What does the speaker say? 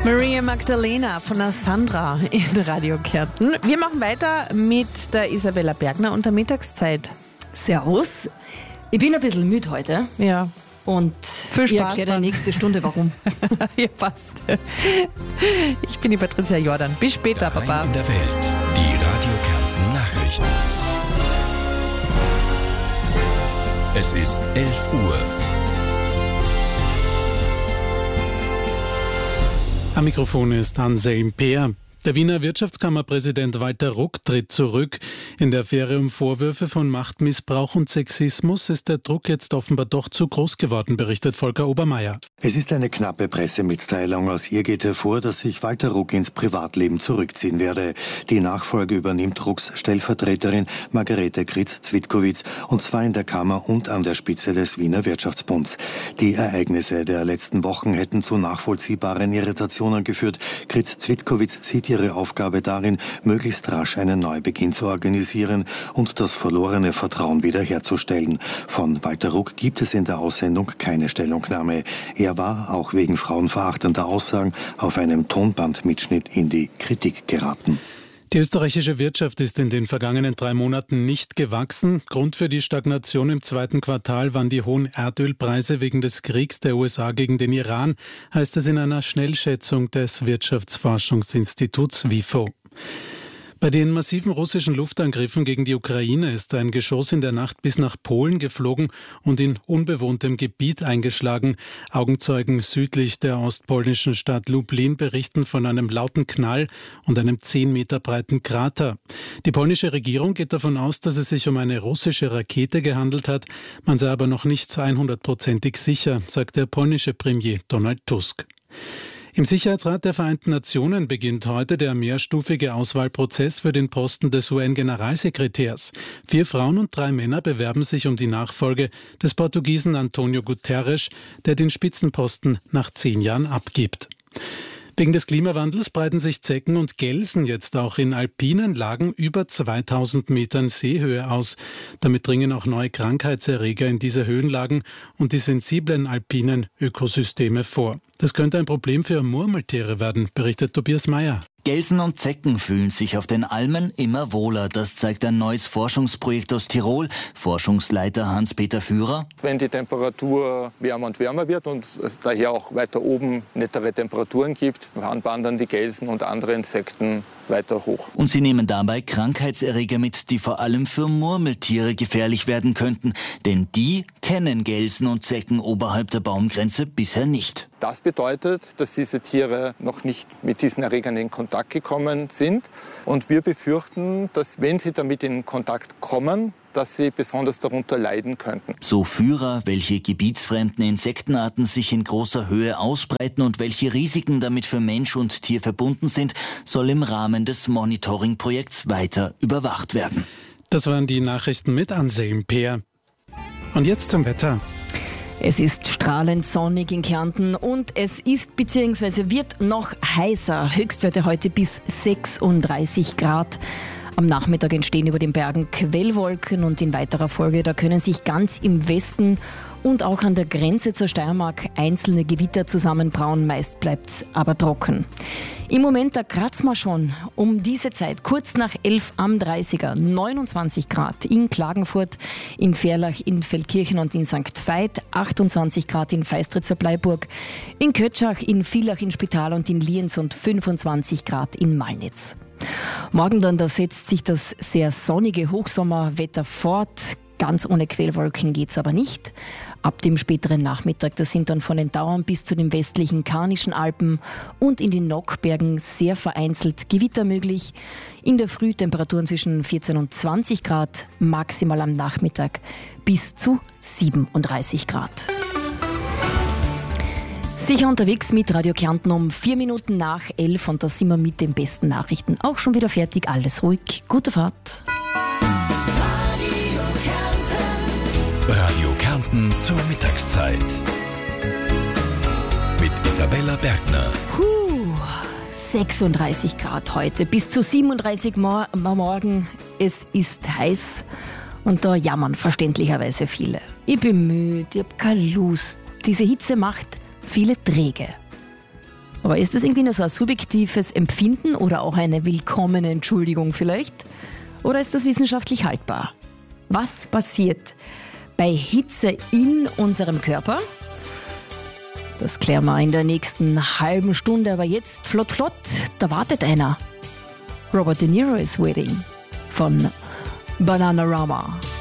Maria Magdalena von der Sandra in Radio Kärnten. Wir machen weiter mit der Isabella Bergner und der Mittagszeit. Servus. Ich bin ein bisschen müde heute. Ja. Und viel Spaß. Ich erkläre dir nächste Stunde, warum. Ja, passt. Ich bin die Patricia Jordan. Bis später, Papa. In der Welt. Die Radio Kärnten Nachrichten. Es ist 11 Uhr. Am Mikrofon ist Anselm Peer. Der Wiener Wirtschaftskammerpräsident Walter Ruck tritt zurück. In der Affäre um Vorwürfe von Machtmissbrauch und Sexismus ist der Druck jetzt offenbar doch zu groß geworden, berichtet Volker Obermeier. Es ist eine knappe Pressemitteilung. Aus ihr geht hervor, dass sich Walter Ruck ins Privatleben zurückziehen werde. Die Nachfolge übernimmt Rucks Stellvertreterin Margarete Kritz-Zwitkowitz, und zwar in der Kammer und an der Spitze des Wiener Wirtschaftsbunds. Die Ereignisse der letzten Wochen hätten zu nachvollziehbaren Irritationen geführt. Kritz-Zwitkowitz sieht ihre Aufgabe darin, möglichst rasch einen Neubeginn zu organisieren und das verlorene Vertrauen wiederherzustellen. Von Walter Ruck gibt es in der Aussendung keine Stellungnahme. Er war, auch wegen frauenverachtender Aussagen, auf einem Tonbandmitschnitt in die Kritik geraten. Die österreichische Wirtschaft ist in den vergangenen 3 Monaten nicht gewachsen. Grund für die Stagnation im 2. Quartal waren die hohen Erdölpreise wegen des Kriegs der USA gegen den Iran, heißt es in einer Schnellschätzung des Wirtschaftsforschungsinstituts WIFO. Bei den massiven russischen Luftangriffen gegen die Ukraine ist ein Geschoss in der Nacht bis nach Polen geflogen und in unbewohntem Gebiet eingeschlagen. Augenzeugen südlich der ostpolnischen Stadt Lublin berichten von einem lauten Knall und einem 10 Meter breiten Krater. Die polnische Regierung geht davon aus, dass es sich um eine russische Rakete gehandelt hat. Man sei aber noch nicht 100%ig sicher, sagt der polnische Premier Donald Tusk. Im Sicherheitsrat der Vereinten Nationen beginnt heute der mehrstufige Auswahlprozess für den Posten des UN-Generalsekretärs. 4 Frauen und 3 Männer bewerben sich um die Nachfolge des Portugiesen António Guterres, der den Spitzenposten nach 10 Jahren abgibt. Wegen des Klimawandels breiten sich Zecken und Gelsen jetzt auch in alpinen Lagen über 2000 Metern Seehöhe aus. Damit dringen auch neue Krankheitserreger in diese Höhenlagen und die sensiblen alpinen Ökosysteme vor. Das könnte ein Problem für Murmeltiere werden, berichtet Tobias Meyer. Gelsen und Zecken fühlen sich auf den Almen immer wohler. Das zeigt ein neues Forschungsprojekt aus Tirol. Forschungsleiter Hans-Peter Führer. Wenn die Temperatur wärmer und wärmer wird und es daher auch weiter oben nettere Temperaturen gibt, wandern die Gelsen und andere Insekten weiter hoch. Und sie nehmen dabei Krankheitserreger mit, die vor allem für Murmeltiere gefährlich werden könnten. Denn die kennen Gelsen und Zecken oberhalb der Baumgrenze bisher nicht. Das bedeutet, dass diese Tiere noch nicht mit diesen Erregern in Kontakt gekommen sind. Und wir befürchten, dass wenn sie damit in Kontakt kommen, dass sie besonders darunter leiden könnten. So Führer, welche gebietsfremden Insektenarten sich in großer Höhe ausbreiten und welche Risiken damit für Mensch und Tier verbunden sind, soll im Rahmen des Monitoring-Projekts weiter überwacht werden. Das waren die Nachrichten mit Anselm Peer. Und jetzt zum Wetter. Es ist strahlend sonnig in Kärnten und es ist bzw. wird noch heißer. Höchstwerte heute bis 36 Grad. Am Nachmittag entstehen über den Bergen Quellwolken und in weiterer Folge, da können sich ganz im Westen und auch an der Grenze zur Steiermark einzelne Gewitter zusammenbrauen. Meist bleibt's aber trocken. Im Moment, da kratzen wir schon um diese Zeit, kurz nach 11 am 30er, 29 Grad in Klagenfurt, in Verlach, in Feldkirchen und in St. Veit, 28 Grad in Feistritz zur Bleiburg, in Kötschach, in Villach, in Spital und in Lienz und 25 Grad in Malnitz. Morgen dann, da setzt sich das sehr sonnige Hochsommerwetter fort. Ganz ohne Quellwolken geht's aber nicht. Ab dem späteren Nachmittag, das sind dann von den Tauern bis zu den westlichen Karnischen Alpen und in den Nockbergen sehr vereinzelt Gewitter möglich. In der Früh Temperaturen zwischen 14 und 20 Grad, maximal am Nachmittag bis zu 37 Grad. Sicher unterwegs mit Radio Kärnten um 4 Minuten nach 11 und da sind wir mit den besten Nachrichten auch schon wieder fertig. Alles ruhig, gute Fahrt. Radio Kärnten zur Mittagszeit. Mit Isabella Bergner. 36 Grad heute, bis zu 37 morgen. Es ist heiß und da jammern verständlicherweise viele. Ich bin müde, ich habe keine Lust. Diese Hitze macht viele träge. Aber ist das irgendwie nur so ein subjektives Empfinden oder auch eine willkommene Entschuldigung vielleicht? Oder ist das wissenschaftlich haltbar? Was passiert bei Hitze in unserem Körper? Das klären wir in der nächsten halben Stunde. Aber jetzt flott, da wartet einer. Robert De Niro is waiting von Bananarama.